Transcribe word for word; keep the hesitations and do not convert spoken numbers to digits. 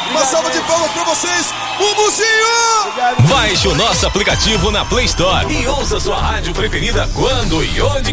Uma salva de palmas pra vocês, Mumuzinho! Baixe o nosso aplicativo na Play Store e ouça sua rádio preferida quando e onde